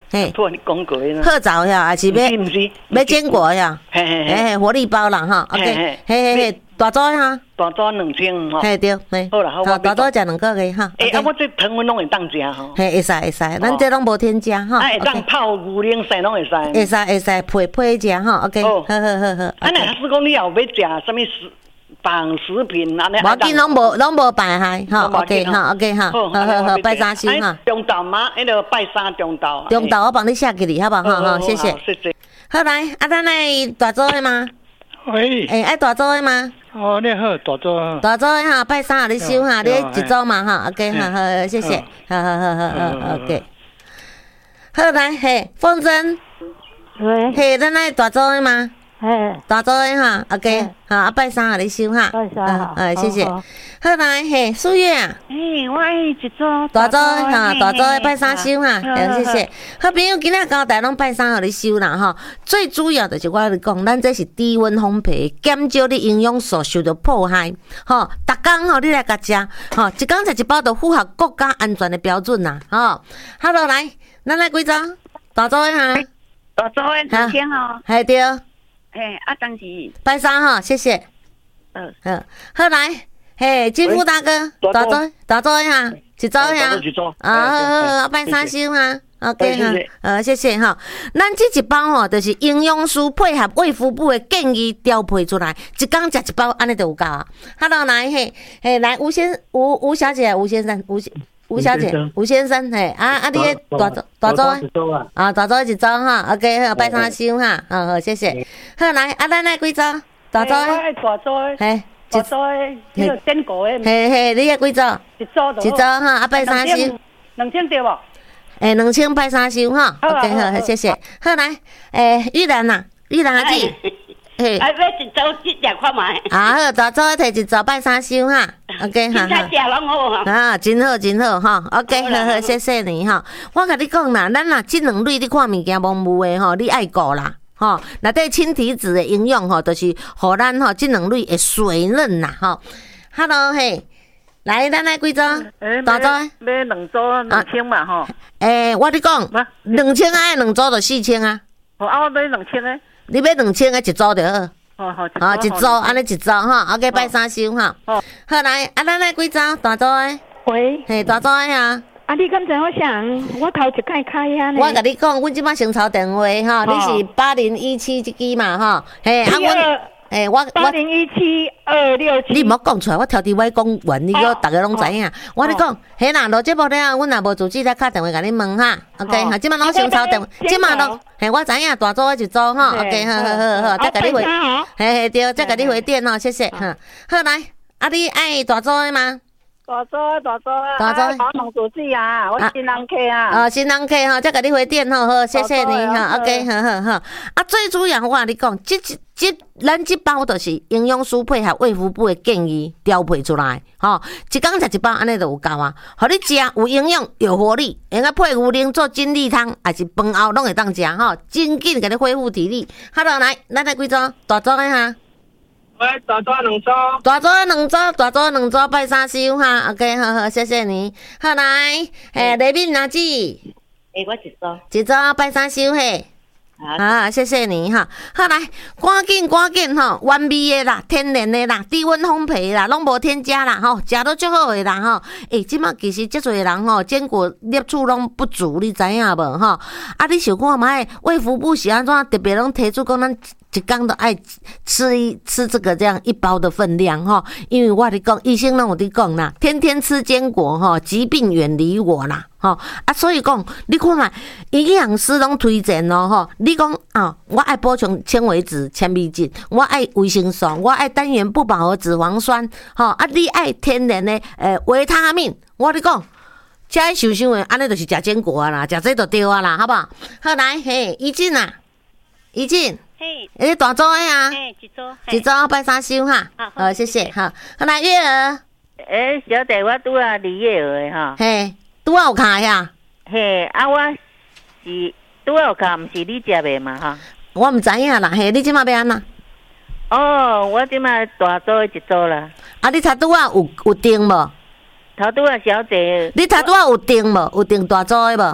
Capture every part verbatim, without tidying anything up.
嘿， 托你讲过呢。 褐枣呀，还是要不是要坚果呀？ 嘿嘿嘿嘿，活力包啦哈。OK，嘿嘿嘿，大枣哈。 大枣两千吼。 嘿对，嘿。 好啦好， 大枣食两个个哈。 诶，啊，我这糖分拢会当食吼。 嘿，会使会使，咱这拢无添加哈。 啊，会当泡牛奶水拢会使。 会使会使配配食哈。OK，好好好好。 啊，那是讲你后要食什么食？放食品啊， 无紧拢无拢无败害，吼 ，OK， 吼 ，OK， 吼，好好好，拜三收哈。 中昼嘛，迄个拜三中昼。 中昼我帮你写起哩，好不好？好好，谢谢。 谢谢。 好来，啊，咱来大组的吗？ 喂。 诶，爱大组的吗？ 哦，你好，大组。 大组的哈，拜三你收哈，你一组嘛哈 ，OK， 好好，谢谢，好好好好好 ，OK。好来，嘿，凤珍。 喂。 嘿，咱来大组的吗？ 嘿， 大组的哈 ，OK， 好，啊，拜三你收哈， 拜三好， 哎，谢谢。好来，嘿，素月啊， 嘿，我一组大组哈，大组的拜三收哈，谢谢。好朋友，今仔交代拢拜三互你收啦哈。最主要就是我跟你讲，咱这是低温烘焙，减少你营养素受到迫害。吼，逐工吼你来甲食，吼，一工食一包就符合国家安全的标准啦。吼，好落来，咱来几组？大组的哈， 大组的两千吼， 系对。 嘿，啊，当时拜三哈，谢谢。 嗯， 好，好来，嘿，金富大哥，大组大组哈，一组哈，啊，好好好，拜三收哈 ，OK 哈，呃，谢谢哈。咱这一包吼，就是营养师配合卫福部的建议调配出来，一工食一包，安尼就有够啊。好了，来嘿，嘿，来吴先吴吴小姐，吴先生，吴吴小姐，吴先生，嘿，啊啊，你大组大组啊，大组一组哈 ，OK， 好，拜三收哈，好好，谢谢。好来，啊，咱来几组？大组我爱大组的， 嘿， 大组的，迄个坚果的， 嘿嘿，你迄几组？ 一组一组哈，啊，拜三收， 两千对无？ 诶，两千拜三收哈 ，OK， 好，谢谢。好来，诶，玉兰呐，玉兰阿姊。 嘿，啊，要一组一两看卖。 啊，好，大组摕一组拜三收哈 ，OK 哈。 真正食拢好哈。 啊，真好真好哈 ，OK， 好好，谢谢你哈。我甲你讲啦，咱若即两类你看物件蒙雾的吼，你爱顾啦。吼，内底氢体质的营养吼，就是互咱吼即两类会水嫩啦吼。Hello 嘿，来，咱来几组？大组？ 要两组两千嘛吼。 诶，我你讲，两千啊，两组就四千啊。 哦，啊，我买两千个。 你买两千个一组就好。 哦好， 啊一组，安尼一组哈 ，OK， 拜三收哈。好，来，啊，咱来几组？大组的。 喂。 嘿，大组的啊。 啊！你敢知我啥人？我头一摆开啊呢。 我甲你讲，阮即摆先抄电话哈，你是八零一七这支嘛哈？嘿，啊阮，诶，我我八零一七二六七。 你莫讲出来，我挑伫我讲完，你个大家拢知影。我你讲，嘿啦，录节目了，阮若无主旨，再敲电话甲你问哈。OK， 哈，即摆拢先抄电话，即摆拢，嘿，我知影大组一组哈。OK， 好好好好，再甲你回，嘿嘿对，再甲你回电吼，谢谢哈。好来，啊你爱大组的吗？ 大组大组大组， 我弄主旨啊，我新人客啊。 啊，新人客哈，再给你回电吼，好，谢谢你哈 ，OK， 好好好。啊，最主要我跟你讲，这这咱这包就是营养师配合卫福部的建议调配出来，吼，一工食一包，安尼就有够啊。互你食有营养、有活力，用啊配牛奶做精力汤，还是饭后拢会当食吼，真紧给你恢复体力。好了，来，咱来几组？大组的哈。 喂，大组两组， 大组两组，大组两组，拜三收哈 ，OK， 好好，谢谢你。好来，诶，李敏阿姊， 诶，我一组， 一组拜三收嘿。啊，谢谢你哈。好来，赶紧赶紧吼，原味的啦，天然的啦，低温烘焙啦，拢无添加啦吼，食到足好的啦吼。诶，即马其实足侪人吼，坚果摄取拢不足，你知影无吼？啊，你想看卖卫福部是安怎特别拢提出讲咱一工都爱吃一吃这个这样一包的分量吼，因为我咧讲，医生拢有咧讲啦，天天吃坚果吼，疾病远离我啦。吼、哦、啊，所以讲，你看嘛，营养师拢推荐咯吼。你讲啊、哦，我爱补充纤维质、纤维质，我爱维生素，我爱单元不饱和脂肪酸，吼、哦、啊，你爱天然的诶维他命。我你讲，吃受伤的，安尼就是食坚果啊啦，食这就对啊啦，好不好？好来，嘿，怡静啊，怡静， 嘿， 诶，大组的啊， 嘿，一组， 一组拜三收哈，好，好谢谢，好，好来月儿， 诶，小弟我拄啊离月儿的哈， 嘿。拄啊有卡呀？ 嘿，啊我是拄啊有卡，毋是你食的嘛哈？ 我毋知影啦，嘿，你即马要安怎？ 哦，我即马大组一组啦。 啊，你头拄啊有有订无？ 头拄啊小姐。 你头拄啊有订无？有订大组的无？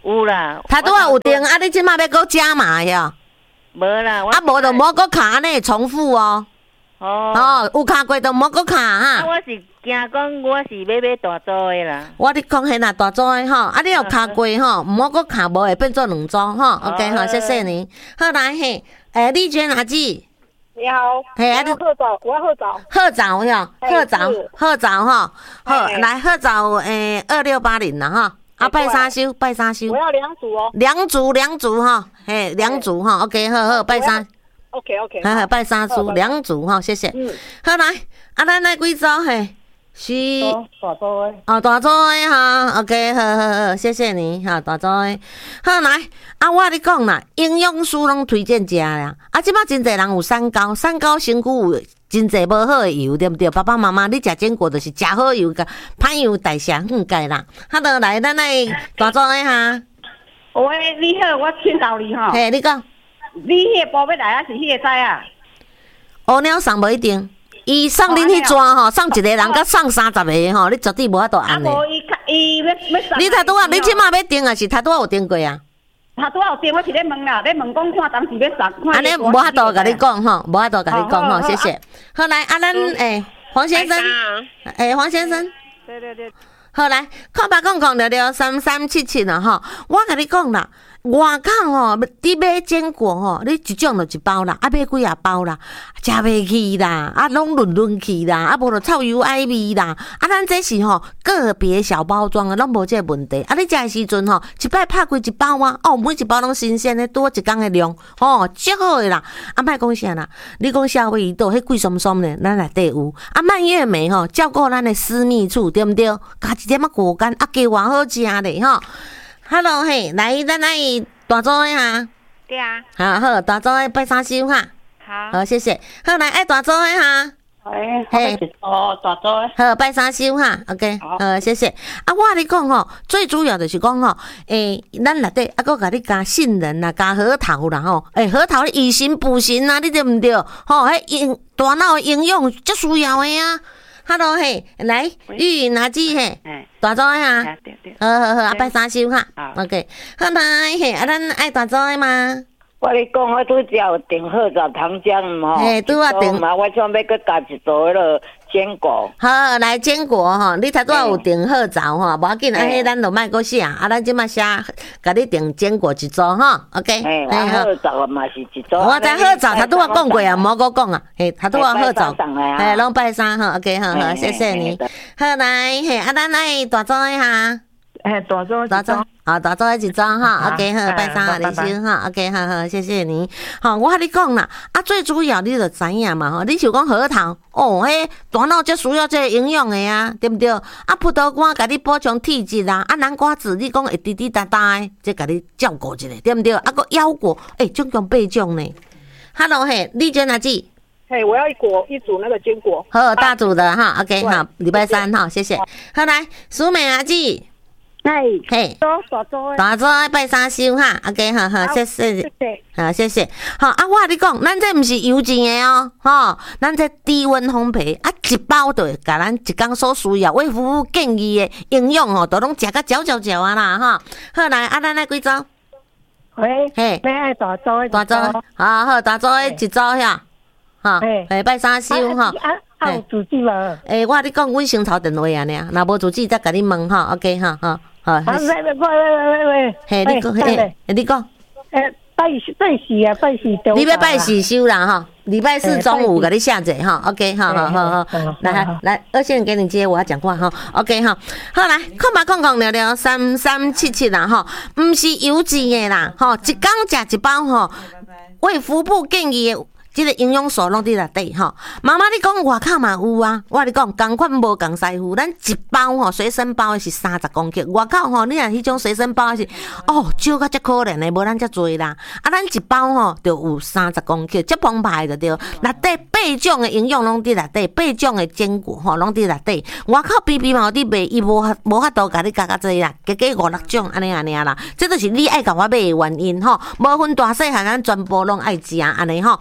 有啦。 他拄啊有订，啊你即马要搁加码呀？ 无啦， 啊无就无搁卡安尼重复哦。 哦。 哦，有卡过就无搁卡哈。 啊，我是惊讲我是要买大组的啦。 我你讲迄若大组的吼，啊你有卡过吼，毋好搁卡无会变做两组吼。OK 吼，谢谢你。好来嘿，诶，丽娟阿姊。 你好， 嘿，啊， 我要喝早，我要喝早。 贺早哟，贺早，贺早哈，好， 嘿来贺早诶，二六八零啦哈，啊拜三修，拜三修我，要两组哦。 两组两组哈，嘿，两组哈 ，OK，好好拜三， OK OK。 好好拜三组两组哈，谢谢。 嗯， 好来，啊咱来几组嘿？是大组的。 哦，大组的哈 ，OK， 好好好，谢谢你哈，大组的。好来，啊，我跟你讲啦，营养师拢推荐食啦。啊，即摆真侪人有三高，三高身躯有真侪无好的油，对不对？爸爸妈妈，你食坚果就是食好油，甲歹油代谢很解啦。好落来，咱来大组的哈。 喂，你好，我请教你吼。 嘿，你讲， 你迄个包要来啊，是迄个仔啊？ 乌鸟送无一定。伊送恁迄抓吼，送一个人，甲送三十个吼，你绝对无法度啊， 按的。 无伊伊要要送。 你头拄啊，你即马要订啊，是头拄啊有订过啊？ 头拄啊有订，我是咧问啦，咧问讲看当时要送。 安尼无法度甲你讲吼，无法度甲你讲吼，谢谢。好来，啊咱诶，黄先生，诶，黄先生， 对对对。 好来，看白讲讲了了三三七七啦吼，我甲你讲啦。外口吼，你买坚果吼，你一种就一包啦，啊买几啊包啦，食袂起啦，啊拢润润去啦，啊无就臭油爱味啦，啊咱这是吼个别小包装的，拢无这个问题。啊你食的时阵吼，一摆拍几一包啊，哦每一包拢新鲜的，多一工的量，吼足好的啦。啊莫讲啥啦，你讲夏威夷豆迄贵松松的，咱内底有。啊蔓越莓吼，照顾咱的私密处，对毋对？加一点仔果干，啊加偌好食咧吼。Hello 嘿，来咱来大组的哈。 对啊。 好好，大组的拜三收哈。 好。 好，谢谢。好来，爱大组的哈。 哎， 嘿， 哦，大组的。 好，拜三收哈。OK，好，谢谢。啊，我跟你讲吼，最主要就是讲吼，诶，咱内底啊，搁甲你加杏仁啦，加核桃啦吼。诶，核桃以形补形啊，你对毋对？吼，迄营大脑的营养足需要的啊。Hello 嘿，来玉云阿姊嘿，大组的哈。好好好，啊拜三收哈。OK， 好来嘿，啊咱爱大组的吗？ 我跟你讲，我拄只有订好早糖浆吼， 嘿，拄啊订嘛，我想要搁加一组迄落坚果。 好，来坚果吼，你头拄有订好早吼，无要紧，啊，迄咱就莫搁写，啊，咱即马写，甲你订坚果一组吼 ，OK。 嘿，好早嘛是一组。 我知好早，头拄我讲过啊，莫搁讲啊，嘿，头拄我好早，嘿，拢拜三吼 ，OK， 好好，谢谢你。好来，嘿，啊，咱来大组的哈。 哎，大组大组，好，大组一组哈 ，OK， 好，拜三啊，连收哈 ，OK， 好好，谢谢你。好，我跟你讲啦，啊，最主要你就知影嘛吼，你像讲核桃，哦，迄大脑最需要这个营养的啊，对不对？啊，葡萄干甲你补充体质啦，啊，南瓜子你讲会滴滴答答的，这甲你照顾一下，对不对？啊，个腰果，诶、欸，总共八种呢。Hello， 嘿，丽娟阿姊。 嘿，我要一果一组那个坚果。 好，大组的哈 ，OK， 好，礼拜三哈，谢谢。好来，苏美阿姊。 哎， 嘿， 大组大组拜三收哈 ，OK， 好好，谢谢，好谢谢，好啊，我跟你讲，咱这毋是油煎的哦，吼，咱这低温烘焙啊，一包就会甲咱一工所需要为服务建议的营养哦，都拢食甲嚼嚼嚼啊啦，哈，好来，啊，咱来几组？ 喂， 嘿， 要爱大组， 大组，好好，大组的一组遐，哈，嘿，拜三收哈。 啊，有主机无？ 诶，我跟你讲，阮先抄电话安尼啊，若无主机再甲你问哈 ，OK 哈，好，好。 啊，喂喂喂喂喂， 嘿，你讲，嘿，你讲。 诶，拜拜四啊，拜四中。 你要拜四收啦哈，礼拜四中午甲你下载哈 ，OK， 好好好好，来来，二线给你接，我要讲话哈 ，OK 哈，好来，看吧，看看聊聊三三七七啦哈，毋是油煎的啦，吼，一工食一包吼，为腹部建议的。即个营养素拢伫内底吼，妈妈你讲外口嘛有啊，我跟你讲共款无共师傅，咱一包吼随身包的是三十公克，外口吼你若迄种随身包的是哦少甲遮可怜的，无咱遮多啦，啊咱一包吼就有三十公克，遮澎湃就对，内底八种的营养拢伫内底，八种的坚果吼拢伫内底，外口比比嘛有伫卖，伊无无法度甲你加较济啦，加加五六种安尼安尼啦，这就是你爱甲我买的原因吼，无分大细汉咱全部拢爱食安尼吼。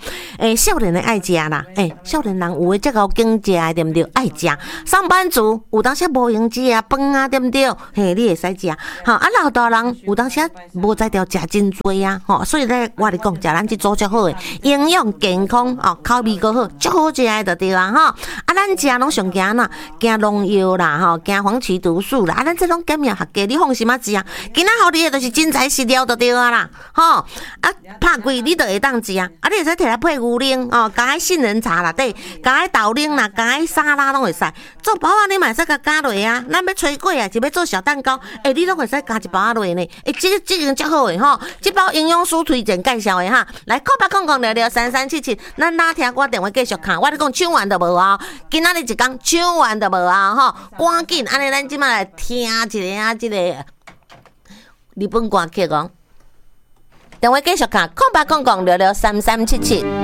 诶，少年的爱食啦，诶，少年人有诶则够经济的，对毋对？爱食。上班族有当时无用食啊饭啊，对毋对？嘿，你会使食。吼，啊，老大人有当时无才调食真多啊，吼，所以咧，我咧讲，食咱即组足好诶，营养健康哦，口味够好，足好食诶，就对啊，吼。啊，咱食拢上惊呐，惊农药啦，吼，惊黄曲毒素啦，啊，咱这种减药学家，你放心啊食啊，今仔互你诶就是真材实料就对啊啦，吼，啊，拍贵你就会当食啊，啊，你会使摕来配牛奶哦，加迄杏仁茶啦，对，加迄豆奶啦，加迄沙拉拢会使，做包啊，你嘛会使甲加落啊，咱要吹粿啊，是要做小蛋糕，诶、欸，你拢会使加一包仔落呢，诶、欸，这这样足好诶吼，这包营养师推荐介绍诶哈，来扣八空空聊聊三三七七，咱哪听我电话继续看，我咧讲抢完就无啊，今仔日一工抢完就无啊吼，赶紧安尼咱即摆来听一个啊，即、这个日本歌曲哦，电话继续看，空八空空聊聊三三七七。